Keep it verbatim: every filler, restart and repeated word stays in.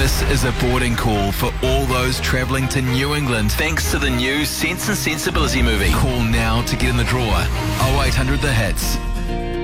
This is a boarding call for all those travelling to New England thanks to the new Sense and Sensibility movie. Call now to get in the drawer. oh eight hundred The Hits.